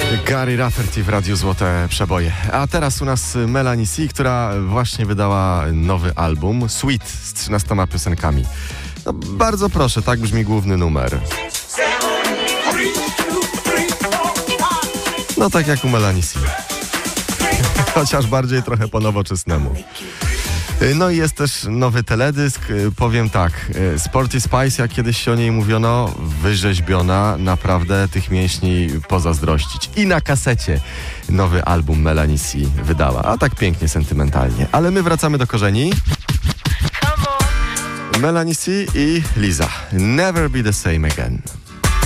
Gary Rafferty w Radiu Złote Przeboje. A teraz u nas Melanie C, która właśnie wydała nowy album Sweet z 13 piosenkami. No, bardzo proszę, tak brzmi główny numer. No tak jak u Melanie C. Chociaż bardziej trochę po nowoczesnemu. No i jest też nowy teledysk. Powiem tak, Sporty Spice, jak kiedyś się o niej mówiono, wyrzeźbiona, naprawdę tych mięśni pozazdrościć. I na kasecie nowy album Melanie C wydała, a tak pięknie, sentymentalnie. Ale my wracamy do korzeni. Melanie C i Liza. Never be the same again.